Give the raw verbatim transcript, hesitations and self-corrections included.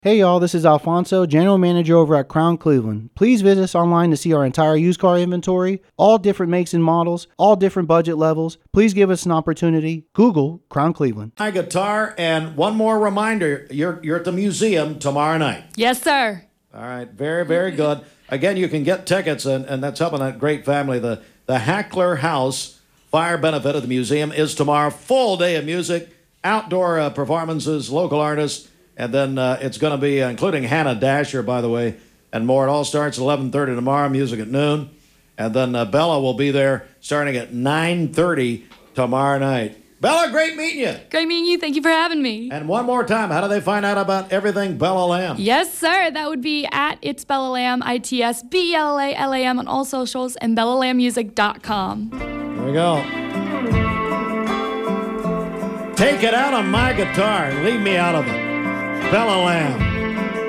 Hey y'all, this is Alfonso, General Manager over at Crown Cleveland. Please visit us online to see our entire used car inventory, all different makes and models, all different budget levels. Please give us an opportunity. Google Crown Cleveland. My guitar, and one more reminder, you're you're at the museum tomorrow night. Yes, sir. All right, very, very good. Again, you can get tickets, and, and that's helping that great family. The, the Hackler House Fire Benefit at the museum is tomorrow. Full day of music, outdoor uh, performances, local artists. And then uh, it's going to be, uh, including Hannah Dasher, by the way, and more. It all starts at eleven thirty tomorrow, music at noon. And then uh, Bella will be there starting at nine thirty tomorrow night. Bella, great meeting you. Great meeting you. Thank you for having me. And one more time, how do they find out about everything Bella Lamb? Yes, sir. That would be at It's Bella Lamb, I T S B E L L A L A M on all socials, and bella lamb music dot com. There we go. Take it out on my guitar and leave me out of it. Bella Lamb.